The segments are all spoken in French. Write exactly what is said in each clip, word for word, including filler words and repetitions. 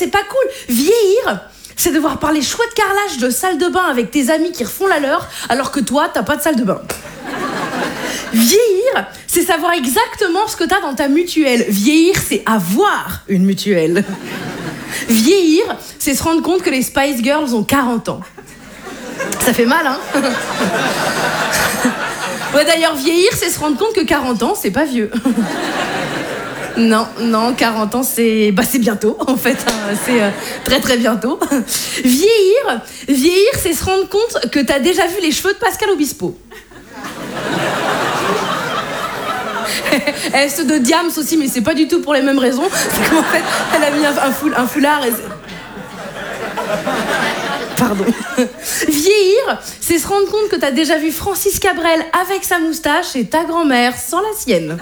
c'est pas cool. Vieillir, c'est devoir parler chouette carrelage de salle de bain avec tes amis qui refont la leur, alors que toi, t'as pas de salle de bain. Vieillir, c'est savoir exactement ce que t'as dans ta mutuelle. Vieillir, c'est avoir une mutuelle. Vieillir, c'est se rendre compte que les Spice Girls ont quarante ans. Ça fait mal, hein? Ouais, d'ailleurs, vieillir, c'est se rendre compte que quarante ans, c'est pas vieux. Non, non, quarante ans, c'est... Bah, c'est bientôt, en fait. Hein. C'est euh, très, très bientôt. Vieillir, vieillir, c'est se rendre compte que t'as déjà vu les cheveux de Pascal Obispo. Elle, ceux de Diams aussi, mais c'est pas du tout pour les mêmes raisons. C'est qu'en fait, elle a mis un, un, foul, un foulard et... Pardon. Vieillir, c'est se rendre compte que t'as déjà vu Francis Cabrel avec sa moustache et ta grand-mère sans la sienne.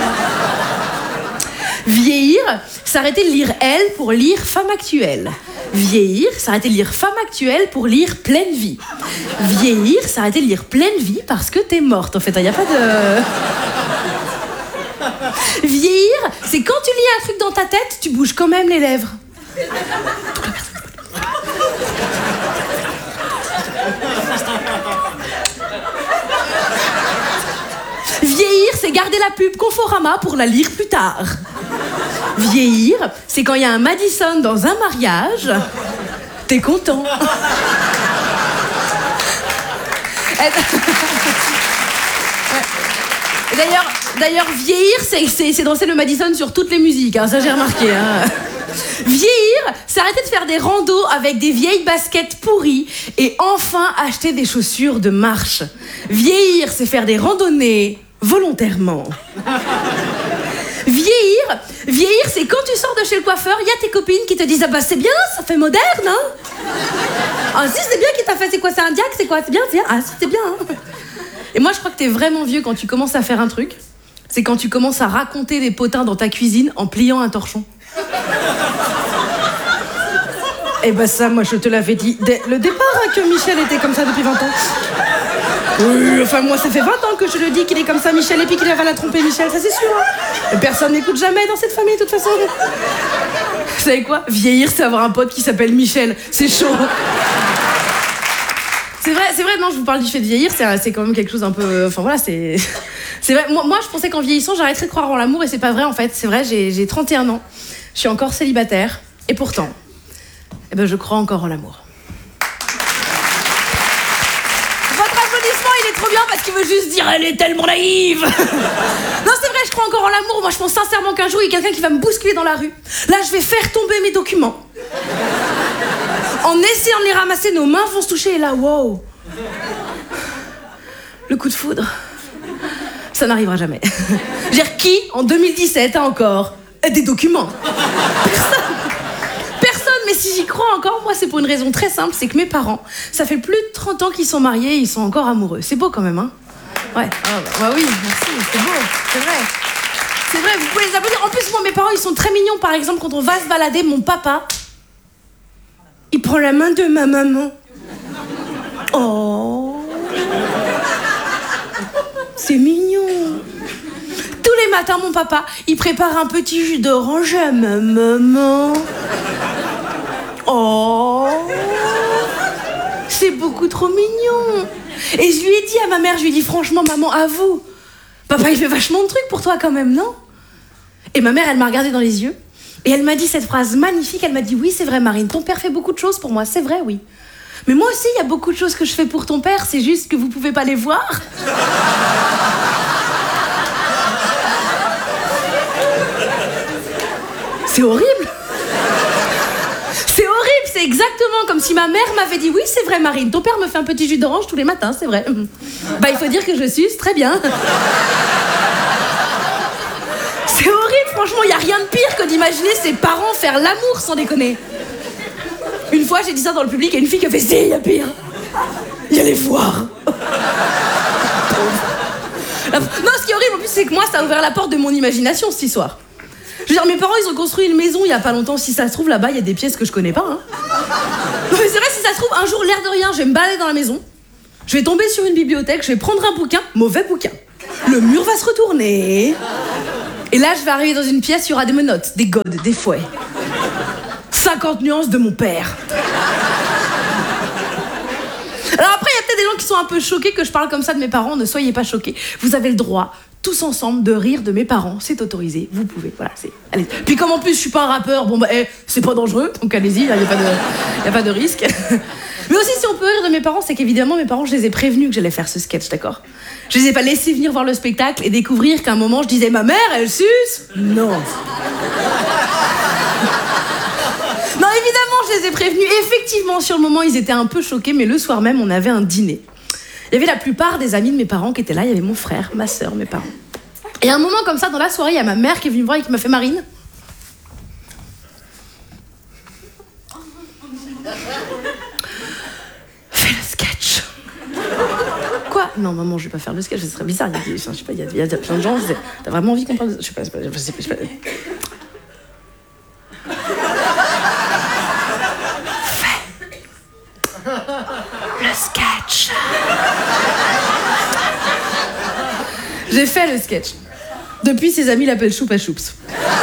Vieillir, s'arrêter de lire Elle pour lire Femme actuelle. Vieillir, s'arrêter de lire Femme actuelle pour lire Pleine vie. Vieillir, s'arrêter de lire Pleine vie parce que t'es morte. En fait, il n'y a pas de... Vieillir, c'est quand tu lis un truc dans ta tête, tu bouges quand même les lèvres. Vieillir, c'est garder la pub Conforama pour la lire plus tard. Vieillir, c'est quand il y a un Madison dans un mariage, t'es content. D'ailleurs, d'ailleurs, vieillir, c'est, c'est, c'est danser le Madison sur toutes les musiques, hein, ça j'ai remarqué. Hein. Vieillir, c'est arrêter de faire des randos avec des vieilles baskets pourries et enfin acheter des chaussures de marche. Vieillir, c'est faire des randonnées volontairement. Vieillir, vieillir, c'est quand tu sors de chez le coiffeur, il y a tes copines qui te disent « Ah bah c'est bien, ça fait moderne, hein ?» Ah si, c'est bien qui t'a fait, c'est quoi, c'est un diac, c'est quoi, c'est bien, c'est bien, ah si, c'est bien, hein. Et moi, je crois que t'es vraiment vieux quand tu commences à faire un truc. C'est quand tu commences à raconter des potins dans ta cuisine en pliant un torchon. Et bah ça, moi, je te l'avais dit dès le départ hein, que Michel était comme ça depuis vingt ans. Oui, enfin, moi, ça fait vingt ans que je le dis qu'il est comme ça, Michel, et puis qu'il va la tromper, Michel, ça c'est sûr. Hein. Et personne n'écoute jamais dans cette famille, de toute façon. Vous savez quoi? Vieillir, c'est avoir un pote qui s'appelle Michel. C'est chaud. C'est vrai, c'est vrai, non, je vous parle du fait de vieillir, c'est, c'est quand même quelque chose un peu... Enfin voilà, c'est... C'est vrai, moi, moi je pensais qu'en vieillissant, j'arrêterais de croire en l'amour, et c'est pas vrai en fait. C'est vrai, j'ai, j'ai trente et un ans, je suis encore célibataire, et pourtant, eh ben, je crois encore en l'amour. Votre applaudissement, il est trop bien parce qu'il veut juste dire « Elle est tellement naïve !» Non, c'est vrai, je crois encore en l'amour. Moi, je pense sincèrement qu'un jour, il y a quelqu'un qui va me bousculer dans la rue. Là, je vais faire tomber mes documents. En essayant de les ramasser, nos mains vont se toucher et là, wow. Le coup de foudre, ça n'arrivera jamais. Je veux dire, qui, en deux mille dix-sept, a encore des documents? Personne. Personne, mais si j'y crois encore, moi, c'est pour une raison très simple, c'est que mes parents, ça fait plus de trente ans qu'ils sont mariés et ils sont encore amoureux. C'est beau quand même, hein? Ouais. Ah, bah, bah oui, merci, c'est beau, c'est vrai. C'est vrai, vous pouvez les applaudir. En plus, moi, mes parents, ils sont très mignons. Par exemple, quand on va se balader, mon papa... il prend la main de ma maman. Oh, c'est mignon. Tous les matins, mon papa, il prépare un petit jus d'orange à ma maman. Oh, c'est beaucoup trop mignon. Et je lui ai dit à ma mère, je lui ai dit franchement, maman, avoue, papa, il fait vachement de trucs pour toi quand même, non? Et ma mère, elle m'a regardé dans les yeux. Et elle m'a dit cette phrase magnifique, elle m'a dit « Oui, c'est vrai, Marine, ton père fait beaucoup de choses pour moi, c'est vrai, oui. Mais moi aussi, il y a beaucoup de choses que je fais pour ton père, c'est juste que vous pouvez pas les voir. » C'est horrible. C'est horrible, c'est exactement comme si ma mère m'avait dit « Oui, c'est vrai, Marine, ton père me fait un petit jus d'orange tous les matins, c'est vrai. » Bah, il faut dire que je suce, très bien. C'est horrible, franchement, il n'y a rien de pire que d'imaginer ses parents faire l'amour, sans déconner. Une fois, j'ai dit ça dans le public, et une fille qui a fait « Si, il y a pire. Il y a les foires. » Non, ce qui est horrible, en plus, c'est que moi, ça a ouvert la porte de mon imagination, cette histoire. Je veux dire, mes parents, ils ont construit une maison il y a pas longtemps. Si ça se trouve, là-bas, il y a des pièces que je connais pas. Hein. Mais c'est vrai, si ça se trouve, un jour, l'air de rien, je vais me balader dans la maison. Je vais tomber sur une bibliothèque, je vais prendre un bouquin, mauvais bouquin. Le mur va se retourner. Et là, je vais arriver dans une pièce, il y aura des menottes, des godes, des fouets. cinquante nuances de mon père. Alors après, il y a peut-être des gens qui sont un peu choqués que je parle comme ça de mes parents. Ne soyez pas choqués. Vous avez le droit, tous ensemble, de rire de mes parents. C'est autorisé. Vous pouvez. Voilà, c'est... Allez. Puis comme en plus, je suis pas un rappeur, bon bah, eh, c'est pas dangereux. Donc allez-y, il n'y a pas de... y a pas de risque. Mais aussi, si on peut rire de mes parents, c'est qu'évidemment, mes parents, je les ai prévenus que j'allais faire ce sketch, d'accord ? Je les ai pas laissés venir voir le spectacle et découvrir qu'à un moment, je disais, ma mère, elle suce ? Non. Non, évidemment, je les ai prévenus. Effectivement, sur le moment, ils étaient un peu choqués, mais le soir même, on avait un dîner. Il y avait la plupart des amis de mes parents qui étaient là. Il y avait mon frère, ma sœur, mes parents. Et à un moment comme ça, dans la soirée, il y a ma mère qui est venue me voir et qui m'a fait Marine. Fais le sketch. Quoi ? Non, maman, je vais pas faire le sketch, ce serait bizarre. Il y a, des, enfin, je sais pas, il y a, il y a plein de gens. T'as vraiment envie qu'on parle de... Je sais pas, je sais pas, je sais pas. Je sais pas. Le sketch. J'ai fait le sketch. Depuis, ses amis l'appellent Choupa Choups.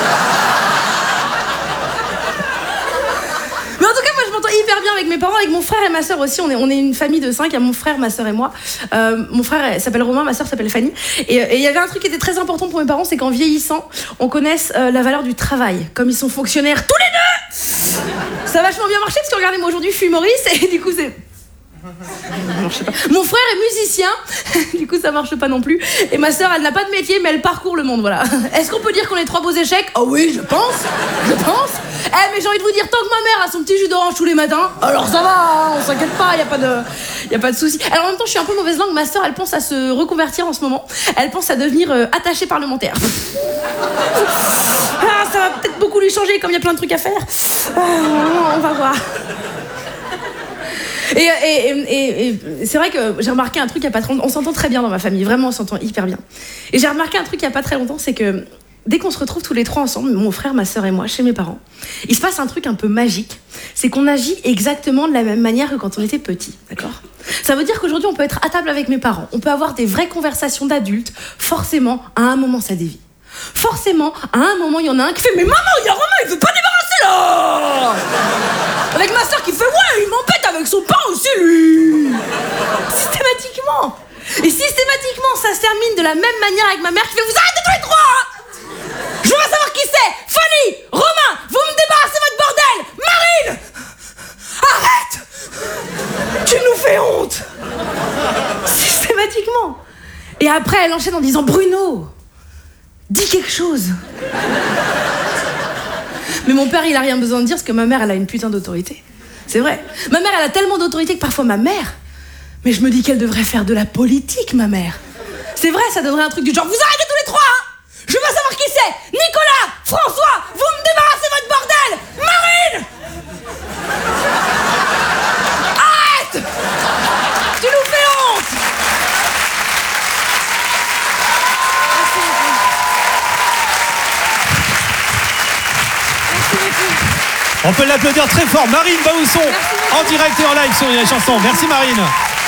Mais en tout cas, moi, je m'entends hyper bien avec mes parents, avec mon frère et ma sœur aussi. On est, on est une famille de cinq. Il y a mon frère, ma sœur et moi. Euh, mon frère s'appelle Romain, ma sœur s'appelle Fanny. Et il y avait un truc qui était très important pour mes parents, c'est qu'en vieillissant, on connaisse euh, la valeur du travail. Comme ils sont fonctionnaires tous les deux, ça a vachement bien marché parce que regardez, moi aujourd'hui, je suis humoriste et du coup, c'est... Non, je sais pas. Mon frère est musicien, du coup ça marche pas non plus. Et ma sœur, elle n'a pas de métier, mais elle parcourt le monde, voilà. Est-ce qu'on peut dire qu'on est trois beaux échecs ? Oh oui, je pense, je pense. Eh, mais j'ai envie de vous dire, tant que ma mère a son petit jus d'orange tous les matins, alors ça va, hein, on s'inquiète pas, y a pas de, y a pas de souci. Alors en même temps, je suis un peu mauvaise langue. Ma sœur, elle pense à se reconvertir en ce moment. Elle pense à devenir euh, attachée parlementaire. Ah, ça va peut-être beaucoup lui changer, comme il y a plein de trucs à faire. Ah, on va voir. Et, et, et, et c'est vrai que j'ai remarqué un truc il y a pas très longtemps. On s'entend très bien dans ma famille, vraiment on s'entend hyper bien. Et j'ai remarqué un truc il y a pas très longtemps, c'est que dès qu'on se retrouve tous les trois ensemble, mon frère, ma sœur et moi, chez mes parents, il se passe un truc un peu magique. C'est qu'on agit exactement de la même manière que quand on était petit, d'accord ? Ça veut dire qu'aujourd'hui on peut être à table avec mes parents, on peut avoir des vraies conversations d'adultes. Forcément, à un moment ça dévie. Forcément, à un moment il y en a un qui fait « Mais maman, il y a Romain, il veut pas débarrasser là !» Avec ma sœur qui fait « Ouais, il m'embête avec son pain aussi, lui !» Systématiquement. Et systématiquement, ça se termine de la même manière avec ma mère qui fait « Vous arrêtez tous les trois hein ! Je veux savoir qui c'est. Fanny, Romain, vous me débarrassez votre bordel. Marine, arrête. Tu nous fais honte. » Systématiquement. Et après, elle enchaîne en disant « Bruno, dis quelque chose. » Mais mon père, il a rien besoin de dire parce que ma mère, elle a une putain d'autorité. C'est vrai. Ma mère, elle a tellement d'autorité que parfois ma mère... Mais je me dis qu'elle devrait faire de la politique, ma mère. C'est vrai, ça donnerait un truc du genre « Vous arrêtez tous les trois, hein. Je veux savoir qui c'est. Nicolas, François, vous me débarrassez votre bordel. Marine, arrête. Tu nous fais honte. » On peut l'applaudir très fort. Marine Baousson, en direct et en live sur les chansons. Merci Marine.